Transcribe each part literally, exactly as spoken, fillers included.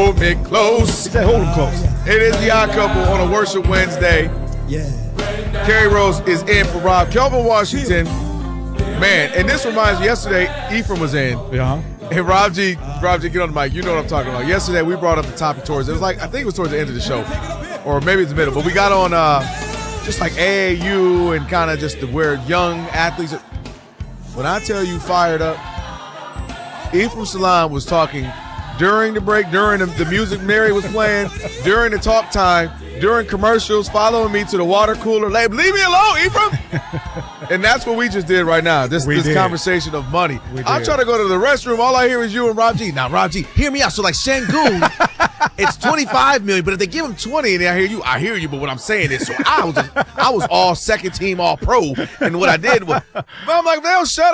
hold me close. He said, hold him close. It is the Odd Couple on a Worship Wednesday. Yeah. Kerry Rose is in for Rob. Kelvin Washington, man, and this reminds me, yesterday, Ephraim was in. Yeah. And Rob G, Rob G, get on the mic. You know what I'm talking about. Yesterday, we brought up the topic towards, it was like, I think it was towards the end of the show, or maybe it's the middle, but we got on uh, just like A A U and kind of just the where young athletes. When I tell you fired up, Ephraim Salaam was talking during the break, during the, the music Mary was playing, during the talk time, during commercials, following me to the water cooler. Like, leave me alone, Ephraim. And that's what we just did right now. This We this did. conversation of money. We I'm did. trying to go to the restroom. All I hear is you and Rob G. Now, Rob G, hear me out. So like Şengün, it's twenty-five million, but if they give him twenty, and I hear you, I hear you. But what I'm saying is, so I was just, I was all second team, all pro, and what I did was, I'm like, man, shut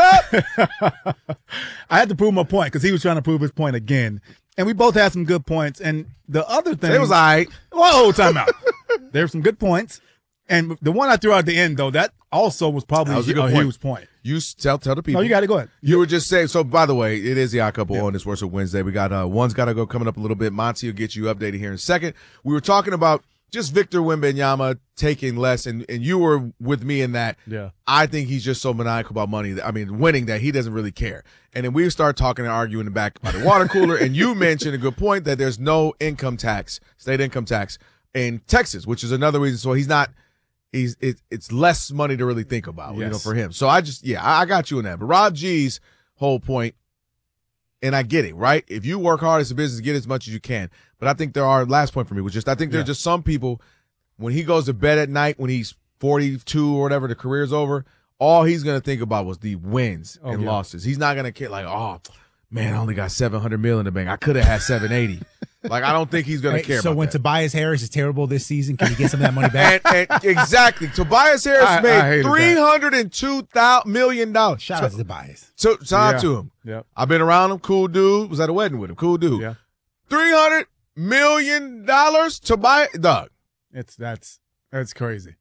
up. I had to prove my point because he was trying to prove his point again. And we both had some good points. And the other thing. It was all right. Whoa, time out. There were some good points. And the one I threw out at the end, though, that also was probably That was a good a point. huge point. You s- tell tell the people. No, you got to go ahead. You were just saying. So, by the way, it is the Odd Couple Yeah. on this Worship Wednesday. We got uh, one's got to go coming up a little bit. Monty will get you updated here in a second. We were talking about just Victor Wembanyama taking less, and, and you were with me in that. Yeah. I think he's just so maniacal about money. That, I mean, winning that he doesn't really care. And then we start talking and arguing in the back by the water cooler. And you mentioned a good point that there's no income tax, state income tax in Texas, which is another reason. So he's not. He's it, it's less money to really think about, you know, Yes. for him. So I just yeah, I, I got you in that. But Rob G's whole point, and I get it, right? If you work hard as a business, get as much as you can. But I think there are last point for me was just I think there are Yeah. just some people when he goes to bed at night when he's forty-two or whatever, the career's over, all he's gonna think about was the wins Oh, and yeah. losses. He's not gonna care like, oh man, I only got seven hundred mil in the bank. I could have had seven eighty. Like I don't think he's gonna Right, care so about when that. Tobias Harris is terrible this season, can he get some of that money back? And, and exactly, Tobias Harris I- I made hated that. three hundred and two thousand million dollars. Shout out to Tobias. So shout out Yeah. to him. Yep. I've been around him. Cool dude. Was at a wedding with him. Cool dude. Yeah. Three hundred million dollars to buy Doug. It's that's that's crazy.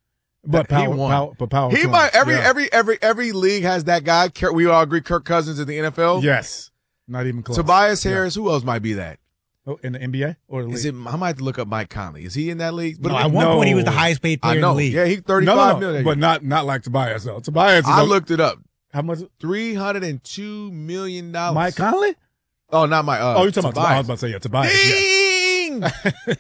But He power, won. power, but power. He to him. might every Yeah. every every every league has that guy. Kirk- We all agree. Kirk Cousins in the N F L. Yes. Not even close. Tobias Harris. Who else might be that? Oh, in the N B A or the league? Is it? I might have to look up Mike Conley. Is he in that league? No, at one no. point, he was the highest paid player I in know. the league. Yeah, he no, thirty-five no, no, million. but not not like Tobias though. Tobias. Is I a- looked it up. How much? Three hundred and two million dollars. Mike Conley? Oh, not Mike. Uh, oh, you're talking about. I was Tobias. about to say yeah, Tobias. Yeah. Ding!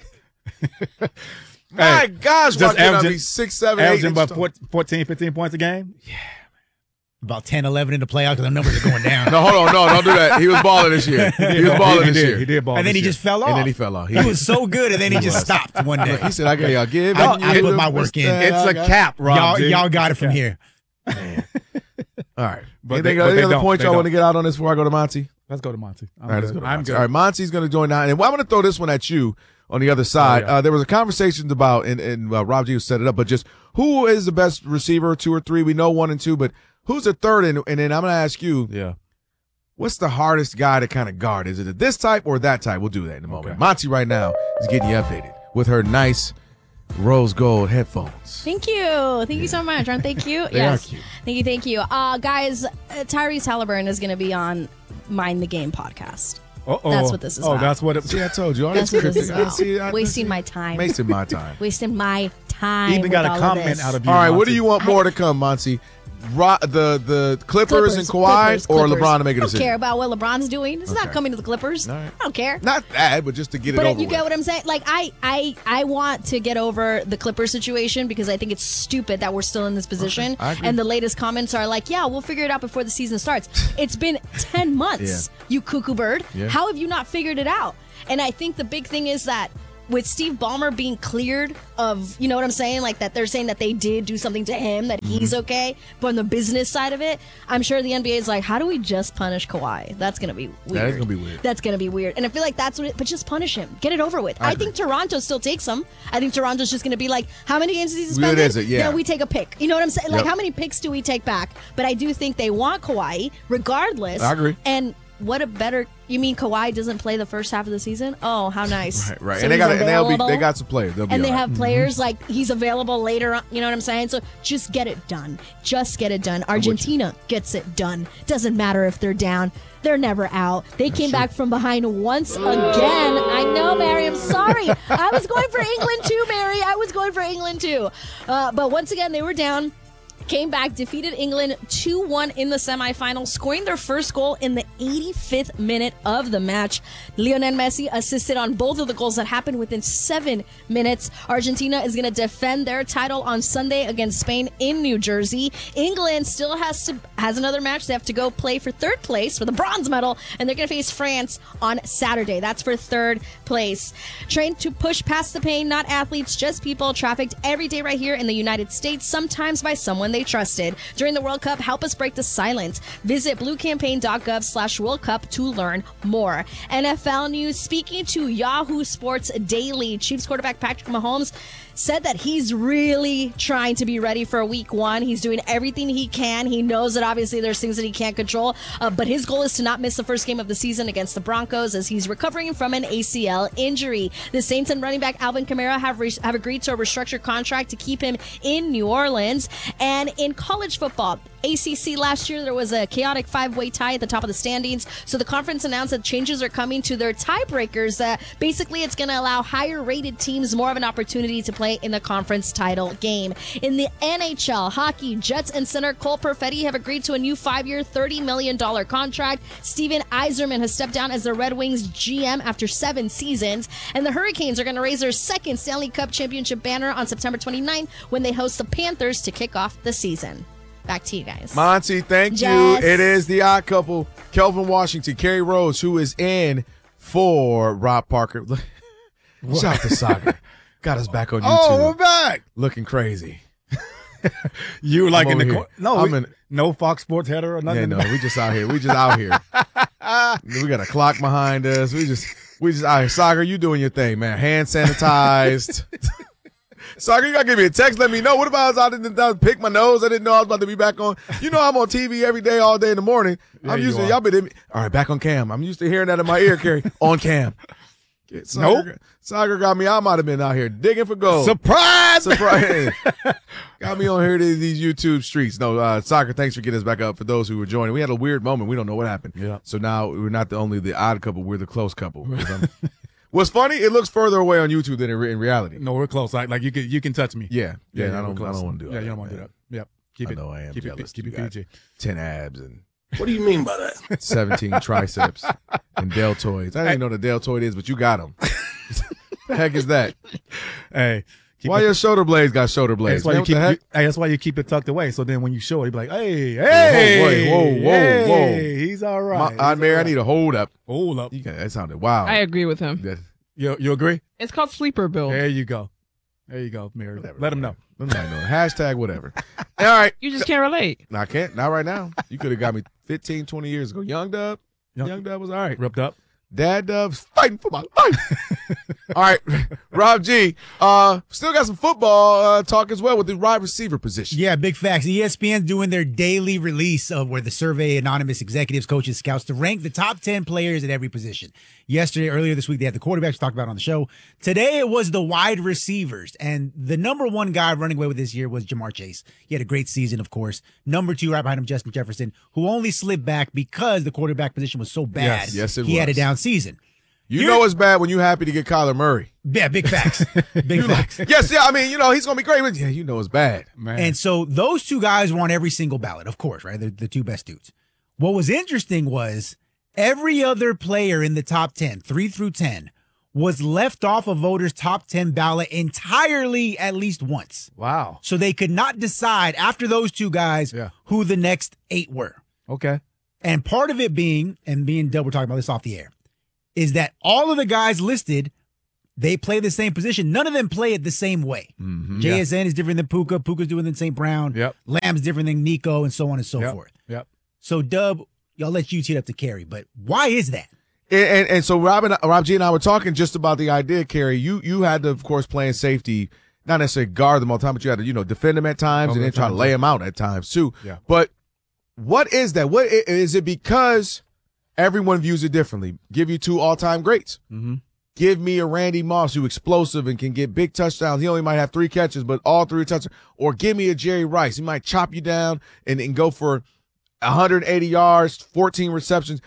My Hey, gosh, why just can't I averaging- be six, seven, eight? Averaging inches about tall? four- fourteen, fifteen points a game. About ten, eleven in the playoffs because the numbers are going down. No, hold on, no, don't do that. He was balling this year. He was balling he this did. year. He did ball. and then this he year. just fell off. And then he fell off. He was so good, and then he just stopped one day. He said, "I got y'all give." I- it- I give put it my the work in. respect It's I a got. cap, Rob. Y'all, G. y'all got it from Okay. here. All right. But Anything, they- but any they other don't. points They y'all don't. want to get out on this before I go to Monty? Let's go to Monty. I'm All right, let's good. go to I'm Monty. good. All right, Monty's going to join now. And I'm going to throw this one at you on the other side. Oh, yeah. uh, there was a conversation about, and, and uh, Rob G set it up, but just who is the best receiver, two or three? We know one and two, but who's the third? And, and then I'm going to ask you, Yeah. what's the hardest guy to kind of guard? Is it this type or that type? We'll do that in a moment. Okay. Monty right now is getting you updated with her nice rose gold headphones. Thank you. Thank you so much. Aren't they cute? They yes. are cute. Thank you. Thank you. Uh, guys, uh, Tyrese Halliburton is going to be on Mind the Game podcast. Uh-oh. That's what this is Oh, about. that's what it. See, I told you. All That's this what this is cryptic- I about. see, I- Wasting my time. Wasting my time. Wasting my time. Even with got a all of comment this. out of you. All right, what Monty. do you want more to come, Monty? Ro- the the Clippers, Clippers and Kawhi Clippers, or Clippers. LeBron to make a I don't decision? care about what LeBron's doing. It's Okay. not coming to the Clippers. All right. I don't care. Not that, but just to get it But over you with. get what I'm saying? Like, I, I, I want to get over the Clippers situation because I think it's stupid that we're still in this position. I agree. And the latest comments are like, yeah, we'll figure it out before the season starts. It's been ten months, you cuckoo bird. Yeah. How have you not figured it out? And I think the big thing is that with Steve Ballmer being cleared of, you know what I'm saying? Like that they're saying that they did do something to him, that he's Mm-hmm. okay. But on the business side of it, I'm sure the N B A is like, how do we just punish Kawhi? That's going to be weird. That is gonna be weird. That's going to be weird. And I feel like that's what it, but just punish him. Get it over with. I I, agree. think Toronto still takes him. I think Toronto's just going to be like, how many games is he Weird suspended? is it? Yeah. Then we take a pick. You know what I'm saying? Like, Yep. how many picks do we take back? But I do think they want Kawhi regardless. I agree. And what a better, you mean Kawhi doesn't play the first half of the season? Oh, how nice. Right, right. So and they he's got and they'll be available. they got some players. They'll be And they all right. have players like he's available later on. You know what I'm saying? So just get it done. Just get it done. Argentina gets it done. Doesn't matter if they're down. They're never out. They came back from behind once again. I No, Mary, I'm sorry. I was going for England too, Mary. I was going for England too. Uh, but once again, they were down. Came back, defeated England two one in the semifinals, scoring their first goal in the eighty-fifth minute of the match. Lionel Messi assisted on both of the goals that happened within seven minutes. Argentina is going to defend their title on Sunday against Spain in New Jersey. England still has to has another match. They have to go play for third place for the bronze medal, and they're going to face France on Saturday. That's for third place. Trained to push past the pain, not athletes, just people, trafficked every day right here in the United States, sometimes by someone they trusted. During the World Cup, help us break the silence. Visit bluecampaign.gov slash World Cup to learn more. N F L news, speaking to Yahoo Sports Daily, Chiefs quarterback Patrick Mahomes said that he's really trying to be ready for week one. He's doing everything he can. He knows that obviously there's things that he can't control, uh, but his goal is to not miss the first game of the season against the Broncos as he's recovering from an A C L injury. The Saints and running back Alvin Kamara have re- have agreed to a restructured contract to keep him in New Orleans. And in college football, A C C last year, there was a chaotic five-way tie at the top of the standings. So the conference announced that changes are coming to their tiebreakers. Uh, basically, it's going to allow higher-rated teams more of an opportunity to play in the conference title game. In the N H L hockey, Jets and center Cole Perfetti have agreed to a new five-year, thirty million dollars contract. Steven Yzerman has stepped down as the Red Wings G M after seven seasons. And the Hurricanes are going to raise their second Stanley Cup championship banner on September twenty-ninth when they host the Panthers to kick off the season. Back to you guys. Monty, thank Jess. you. It is the odd couple, Kelvin Washington, Kerry Rose, who is in for Rob Parker. Shout out to Saga. Got us back on YouTube. Oh, we're back. Looking crazy. You were like I'm in the over cor- here. no, I'm we- in- no Fox Sports header or nothing. Yeah, no, we just out here. We just out here. We got a clock behind us. We just, we just out here. Saga, you doing your thing, man. Hand sanitized. Saga, you gotta give me a text. Let me know. What about I didn't I pick my nose? I didn't know I was about to be back on. You know I'm on T V every day, all day in the morning. Yeah, I'm you used to are. y'all been in, all right, back on cam. I'm used to hearing that in my ear, Kerry. On cam. Saga, Nope. Saga got me. I might have been out here digging for gold. Surprise! Surprise. Got me on here to these YouTube streets. No, uh, Soccer, thanks for getting us back up. For those who were joining, we had a weird moment. We don't know what happened. Yeah. So now we're not the only the odd couple. We're the close couple. What's funny, it looks further away on YouTube than in, re- in reality. No, we're close. Like, like you can you can touch me. Yeah. Yeah, I we're don't, I close. don't want to do Yeah, that. you don't want to do man. that. Yep. Keep I it. know I am keep jealous. it. Keep You it got P G. ten abs and What do you mean by that? seventeen triceps and deltoids. I didn't know what a deltoid is, but you got them. The heck is that? Hey. Keep Why it, your shoulder blades got shoulder blades? that's why Man, you what keep. the heck? You, hey, that's why you keep it tucked away. So then when you show it, you be like, "Hey, hey, whoa, whoa, whoa, hey, whoa. he's all My, right." Aunt He's Mary, all I need a hold up. right. Hold up. You got, that sounded wild. I agree with him. That- You you agree? It's called sleeper build. There you go. There you go, Mary. Whatever, Let him man. know. Let him know. Hashtag whatever. All right. You just can't relate. No, I can't. Not right now. You could have got me fifteen, twenty years ago. Young Dub. Young- Young Dub was all right. Ripped up. Dad Dub's fighting for my life. All right. Rob G. Uh, still got some football uh, talk as well with the wide receiver position. Yeah, big facts. E S P N's doing their daily release of where the survey anonymous executives, coaches, scouts to rank the top ten players at every position. Yesterday, earlier this week, they had the quarterbacks we talked about on the show. Today, it was the wide receivers. And the number one guy running away with this year was Jamar Chase. He had a great season, of course. Number two, right behind him, Justin Jefferson, who only slipped back because the quarterback position was so bad. Yes, yes, it he had a was. down season. You Here- know it's bad when you're happy to get Kyler Murray. Yeah, big facts. Big facts. Yes, yeah. I mean, you know, he's going to be great. But yeah, you know it's bad. Man. And so those two guys were on every single ballot, of course, right? They're the two best dudes. What was interesting was every other player in the top ten, three through ten, was left off of voters' top ten ballot entirely at least once. wow. So they could not decide after those two guys Yeah. who the next eight were. Okay. And part of it being, and me and Dub were talking about this off the air, is that all of the guys listed, they play the same position. None of them play it the same way. Mm-hmm. J S N is different than Puka. Puka's different than Saint Brown. Yep. Lamb's different than Nico, and so on and so Yep. forth. Yep. So, Dub, y'all let you tee it up to Carrie, but why is that? And, and, and so Rob, and, Rob G and I were talking just about the idea, Kerry. You you had to, of course, play in safety, not necessarily guard them all the time, but you had to, you know, defend them at times Okay, and then try to times, lay yeah. them out at times too. Yeah. But what is that? What i- is it? Because everyone views it differently. Give you two all-time greats. Mm-hmm. Give me a Randy Moss who's explosive and can get big touchdowns. He only might have three catches, but all three touchdowns. Or give me a Jerry Rice. He might chop you down and, and go for one hundred eighty yards, fourteen receptions.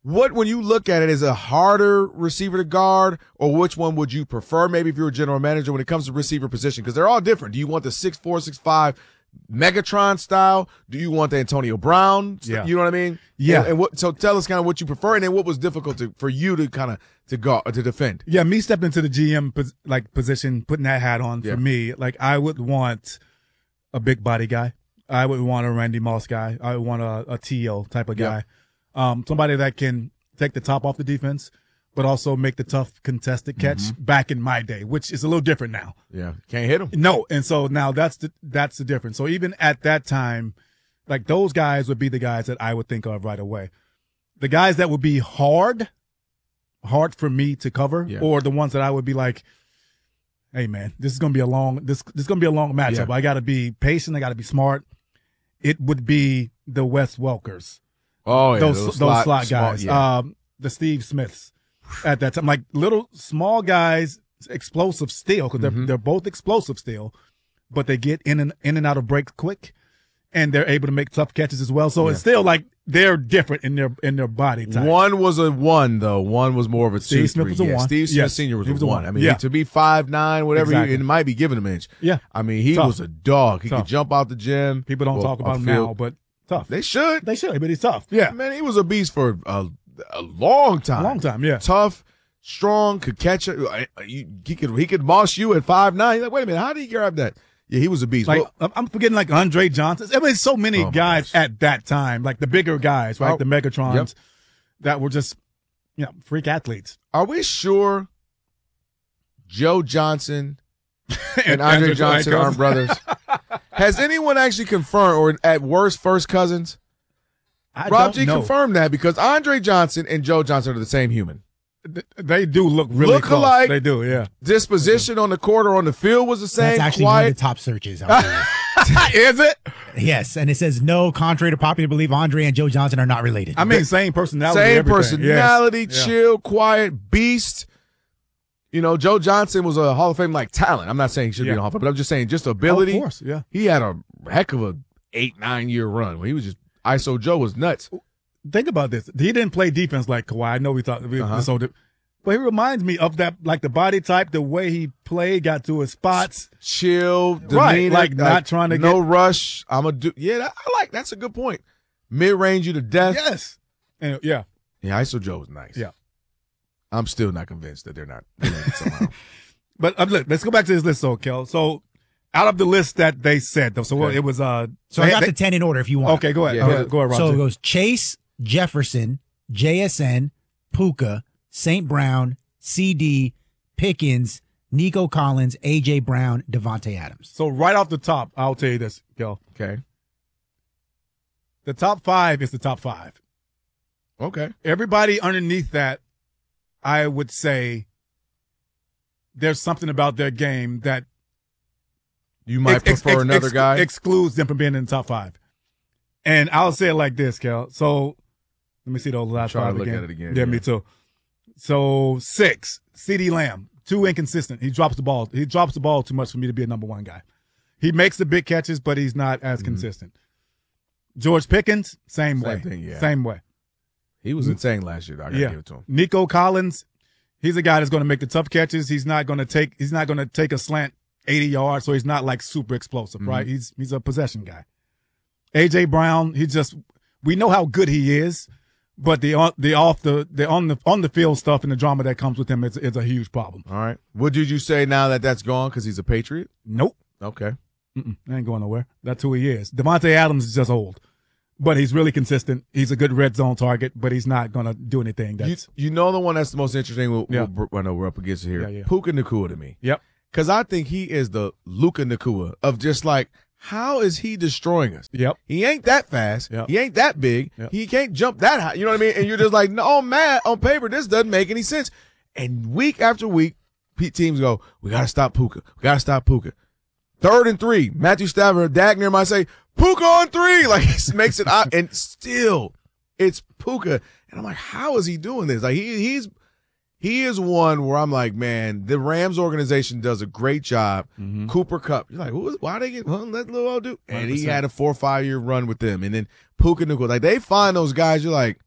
What, when you look at it, is a harder receiver to guard, or which one would you prefer? Maybe if you're a general manager, when it comes to receiver position, because they're all different. Do you want the six four, six five Megatron style? Do you want the Antonio Brown? Yeah. You know what I mean? Yeah. And, and what? So tell us kind of what you prefer, and then what was difficult to, for you to kind of to go to defend. Yeah, me stepping into the G M pos- like position, putting that hat on Yeah. for me, like I would want a big body guy. I would want a Randy Moss guy. I would want a, a T O type of guy. Yeah. Um, somebody that can take the top off the defense, but also make the tough contested catch back in my day, which is a little different now. Yeah, can't hit him. No, and so now that's the that's the difference. So even at that time, like those guys would be the guys that I would think of right away. The guys that would be hard, hard for me to cover, Yeah. or the ones that I would be like, hey man, this is gonna be a long this this is gonna be a long matchup. Yeah. I gotta be patient, I gotta be smart. It would be the Wes Welkers. Oh yeah, those those slot, small- guys. yeah. Um the Steve Smiths at that time. Like little small guys, explosive still, because Mm-hmm. they're they're both explosive still, but they get in and in and out of breaks quick, and they're able to make tough catches as well. So it's still like they're different in their in their body type. One was a one though. One was more of a Steve two. Smith three. was a yeah, one. Steve Smith Yes, Senior was, he was a a one. one. I mean, Yeah. to be five nine, whatever, Exactly. you, it might be giving him an inch. Yeah. I mean, he Tough. was a dog. He Tough. could jump out the gym. People don't or talk about a him field. now, but tough. They should. They should, but he's tough. Yeah, Man, he was a beast for a, a long time. a long time. Yeah. Tough, strong, could catch it. Uh, you- He could he could boss you at five nine. You're like, wait a minute, how did he grab that? Yeah, he was a beast. Like Well, I'm- I'm forgetting like Andre Johnson. I mean, so many Oh, my guys gosh. at that time, like the bigger guys, right? Oh, the Megatrons yep. that were just, you know, freak athletes. are we sure Joe Johnson and Andre Johnson aren't brothers? Has anyone actually confirmed, or at worst, first cousins? I Rob don't G know. confirmed that because Andre Johnson and Joe Johnson are the same human. Th- They do look really Look close. alike. They do, yeah. Disposition on the court or on the field was the same. That's actually one of quiet. the top searches out there. Is it? Yes, and it says no, contrary to popular belief, Andre and Joe Johnson are not related. I mean, same personality. Same everything. personality, Yes. Yeah. chill, quiet, beast. You know, Joe Johnson was a Hall of Fame like talent. I'm not saying he should be Yeah. in the Hall of Fame, but I'm just saying just ability. Of course, yeah. He had a heck of a eight, nine year run where he was just I S O Joe was nuts. Think about this. He didn't play defense like Kawhi. I know we thought, we, Uh-huh. so the, but he reminds me of that, like the body type, the way he played, got to his spots. Chill, Right, demeanor, like not trying to no get- rush. I'm a do. Yeah, that, I like. That's a good point. Mid range you to death. Yes. And, yeah. Yeah, I S O Joe was nice. Yeah. I'm still not convinced that they're not related somehow. But uh, look, let's go back to this list, so Kel. So out of the list that they said, though, so what Okay. it was. Uh, so I got they- the ten in order if you want. Okay, go ahead. Yeah. go ahead. Go ahead, Roger. So it goes Chase, Jefferson, J S N, Puka, Saint Brown, C D, Pickens, Nico Collins, A J Brown, Devontae Adams. So right off the top, I'll tell you this, Kel. Okay. The top five is the top five. Okay. Everybody underneath that, I would say, there's something about their game that You might ex- ex- prefer ex- another ex- guy. excludes them from being in the top five. And I'll say it like this, Kel. So let me see those last trying to five look again. at it again, Yeah, yeah. me too. So six, CeeDee Lamb, too inconsistent. He drops the ball. He drops the ball too much for me to be a number one guy. He makes the big catches, but he's not as consistent. George Pickens, same, Mm-hmm. Same way. thing, yeah. Same way. he was insane last year. Though. I gotta Yeah. give it to him. Nico Collins, he's a guy that's going to make the tough catches. He's not going to take. He's not going to take a slant eighty yards, so he's not like super explosive, Mm-hmm. right? He's he's a possession guy. A J Brown, he just we know how good he is, but the on the off the the on the on the field stuff and the drama that comes with him is is a huge problem. All right. What did you say now that that's gone because he's a Patriot? Nope, Okay. Mm-mm, ain't going nowhere. That's who he is. Devontae Adams is just old, but he's really consistent. He's a good red zone target, but he's not going to do anything. You, That's you know the one that's the most interesting. We'll, Yeah. we'll, I know we're up against it here. Yeah, yeah. Puka Nacua to me. yep. Because I think he is the Luka Nacua of just like, how is he destroying us? Yep. He ain't that fast. Yep. He ain't that big. Yep. He can't jump that high. You know what I mean? And you're just like, no, man, on paper, this doesn't make any sense. And week after week, P- teams go, we got to stop Puka. We got to stop Puka. Third and three, Matthew Stafford, Dagner might say, Puka on three. Like, he makes it out. And still, it's Puka. And I'm like, how is he doing this? Like, he he's he is one where I'm like, man, the Rams organization does a great job. Cooper Kupp, you're like, who is, why they get, well, let little old dude. And he one hundred percent. had a four or five year run with them. And then Puka Nacua, like, they find those guys, you're like,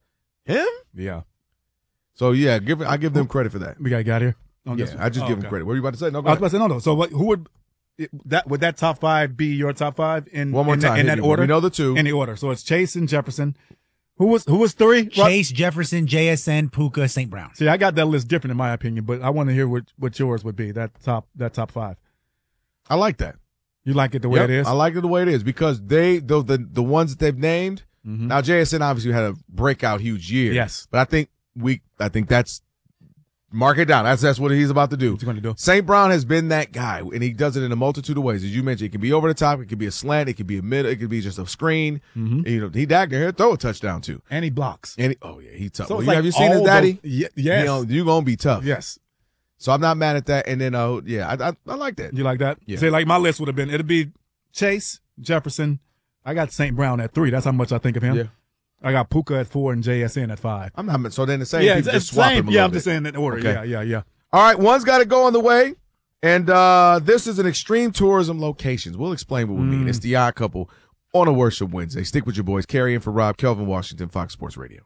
Him? Yeah. So yeah, give I give them credit for that. We got got here. On Yeah, this one? I just Oh, give them okay. credit. What were you about to say? No, go I was ahead. about to say no, no. So what? Who would it- that would that top five be your top five in One more in, time, that- in hit that me. order? We know the two. in the order. So it's Chase and Jefferson. Who was who was three? Chase, Jefferson, J S N, Puka, Saint Brown. See, I got that list different in my opinion, but I want to hear what, what yours would be. That top that top five. I like that. You like it the way Yep, it is? I like it the way it is because they the the, the ones that they've named. Mhm. Now J S N obviously had a breakout huge year. Yes. But I think we I think that's mark it down. That's that's what he's about to do. What's he going to do? Saint Brown has been that guy, and he does it in a multitude of ways. As you mentioned, it can be over the top, it can be a slant, it can be a middle, it can be just a screen. Mhm. You know, he dagged here, throw a touchdown too. And he blocks. And he, oh yeah, he tough. So Well, it's you- like have you seen his all daddy? those- Ye- yes. You know, you're gonna be tough. Yes. So I'm not mad at that. And then uh yeah, I I, I like that. You like that? Yeah. See, like my list would have been it'd be Chase, Jefferson. I got Saint Brown at three. That's how much I think of him. Yeah. I got Puka at four and J S N at five. I'm not so then the same yeah, people it's, just it's swap same. him a Yeah, little I'm just bit. saying in order. Okay. Yeah, yeah, yeah. All right, one's got to go on the way, and uh, this is an extreme tourism locations. We'll explain what we mean. It's the Odd Couple on a Worship Wednesday. Stick with your boys. Carrie in for Rob, Kelvin Washington, Fox Sports Radio.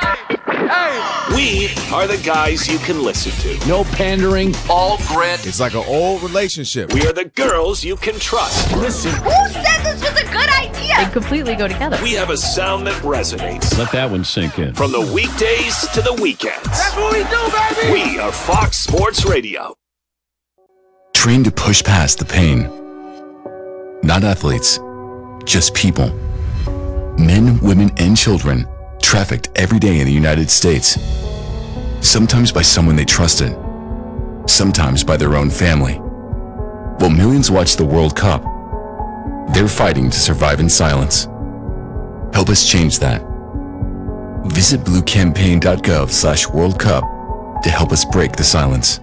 We are the guys you can listen to. No pandering. All grit. It's like an old relationship. We are the girls you can trust. Listen, Who said this was a good idea? They completely go together. we have a sound that resonates. Let that one sink in. From the weekdays to the weekends. That's what we do, baby! We are Fox Sports Radio. Trained to push past the pain. Not athletes, just people. Men, women, and children trafficked every day in the United States. Sometimes by someone they trusted, sometimes by their own family. While millions watch the World Cup, they're fighting to survive in silence. Help us change that. Visit bluecampaign.gov slash World Cup to help us break the silence.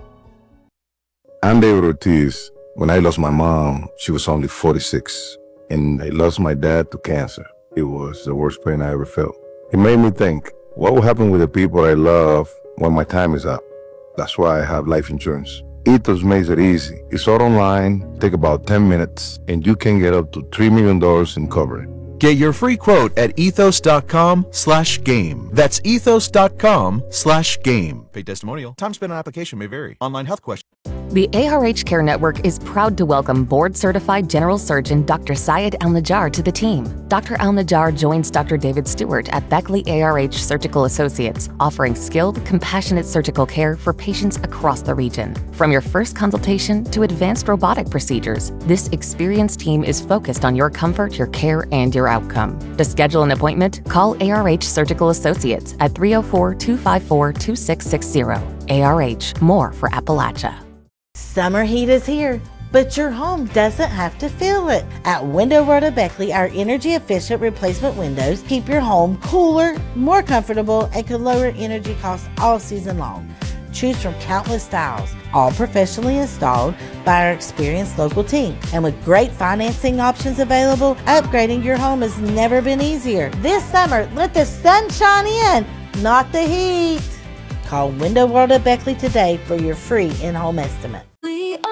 I'm David Ortiz. When I lost my mom, she was only forty-six, and I lost my dad to cancer. It was the worst pain I ever felt. It made me think, what will happen with the people I love when my time is up? That's why I have life insurance. Ethos makes it easy. It's all online, take about ten minutes, and you can get up to three million dollars in coverage. Get your free quote at ethos.com slash game. That's ethos.com slash game. Paid testimonial. Time spent on application may vary. Online health question. The A R H Care Network is proud to welcome board-certified general surgeon Doctor Syed Al-Najjar to the team. Doctor Al-Najjar joins Doctor David Stewart at Beckley A R H Surgical Associates, offering skilled, compassionate surgical care for patients across the region. From your first consultation to advanced robotic procedures, this experienced team is focused on your comfort, your care, and your outcome. To schedule an appointment, call A R H Surgical Associates at three oh four, two five four, two six six zero. A R H, more for Appalachia. Summer heat is here, but your home doesn't have to feel it. At Window World of Beckley, our energy-efficient replacement windows keep your home cooler, more comfortable, and can lower energy costs all season long. Choose from countless styles, all professionally installed by our experienced local team. And with great financing options available, upgrading your home has never been easier. This summer, let the sun shine in, not the heat. Call Window World of Beckley today for your free in-home estimate.